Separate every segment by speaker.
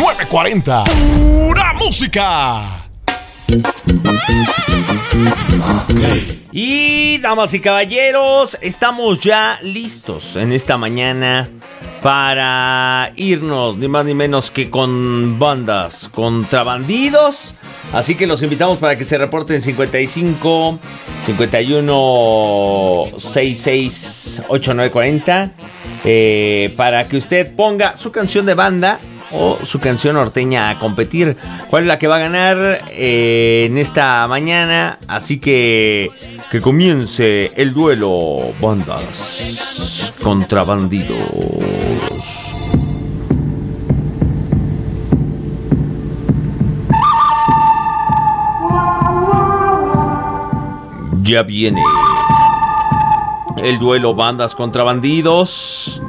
Speaker 1: 940. ¡Pura música!
Speaker 2: Y damas y caballeros, estamos ya listos en esta mañana para irnos, ni más ni menos que con bandas contra bandidos. Así que los invitamos para que se reporten 55 51 66 8940 para que usted ponga su canción de banda o su canción norteña a competir. ¿Cuál es la que va a ganar en esta mañana? Así que comience el duelo bandas contra bandidos. Ya viene el duelo bandas contra bandidos.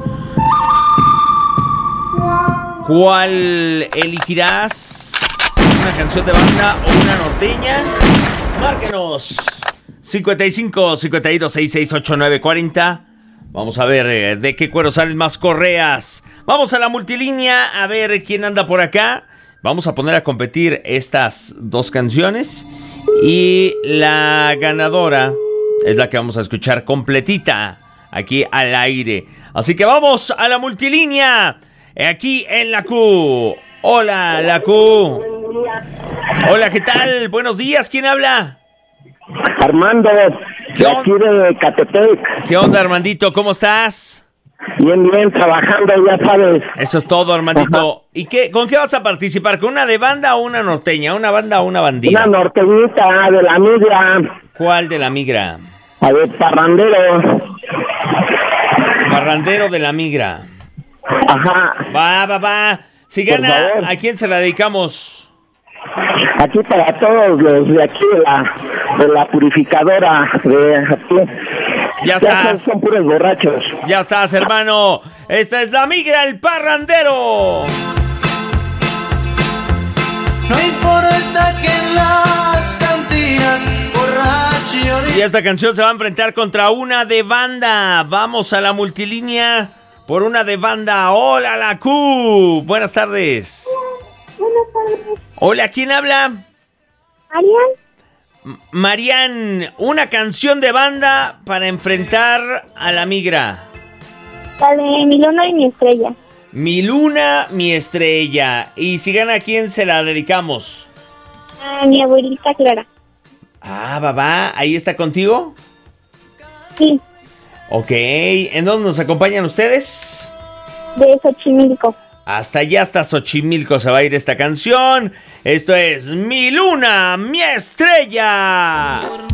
Speaker 2: ¿Cuál elegirás? ¿Una canción de banda o una norteña? Márquenos 55 52 66 8940. Vamos a ver de qué cuero salen más correas. Vamos a la multilínea a ver quién anda por acá. Vamos a poner a competir estas dos canciones y la ganadora es la que vamos a escuchar completita aquí al aire. Así que vamos a la multilínea aquí en la Q. Hola, la Q. Hola, ¿qué tal? Buenos días, ¿quién habla?
Speaker 3: Armando, de aquí de Catepec.
Speaker 2: ¿Qué onda, Armandito? ¿Cómo estás?
Speaker 3: Bien, trabajando, ya sabes.
Speaker 2: Eso es todo, Armandito. ¿Y con qué vas a participar? ¿Con una de banda o una norteña? ¿Una banda o una bandida?
Speaker 3: Una norteñita de la migra.
Speaker 2: ¿Cuál de la migra?
Speaker 3: A ver, parrandero.
Speaker 2: Parrandero de la migra.
Speaker 3: Ajá.
Speaker 2: Va. Si gana, ¿a quién se la dedicamos?
Speaker 3: Aquí para todos los de aquí de la purificadora de aquí.
Speaker 2: Ya estás.
Speaker 3: Son puros borrachos.
Speaker 2: Ya estás, hermano. Esta es la migra, el parrandero.
Speaker 4: No importa que en las cantinas borracho.
Speaker 2: Y esta canción se va a enfrentar contra una de banda. Vamos a la multilínea por una de banda. Hola, la Q. Buenas tardes.
Speaker 5: Buenas tardes.
Speaker 2: Hola, ¿quién habla?
Speaker 5: Marian.
Speaker 2: Marian, una canción de banda para enfrentar a la migra.
Speaker 5: La de Mi Luna y Mi Estrella.
Speaker 2: Mi luna, mi estrella. Y si gana, ¿a quién se la dedicamos?
Speaker 5: A mi abuelita Clara.
Speaker 2: Va. ¿Ahí está contigo?
Speaker 5: Sí,
Speaker 2: Ok. ¿En dónde nos acompañan ustedes?
Speaker 5: de Xochimilco.
Speaker 2: Hasta allá, hasta Xochimilco se va a ir esta canción. Esto es Mi Luna, mi Estrella.